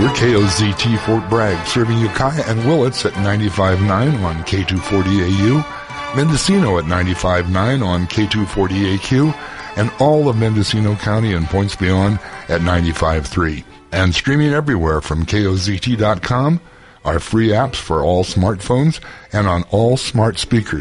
We're KOZT Fort Bragg, serving Ukiah and Willits at 95.9 on K240AU, Mendocino at 95.9 on K240AQ, and all of Mendocino County and points beyond at 95.3. And streaming everywhere from KOZT.com, our free apps for all smartphones and on all smart speakers.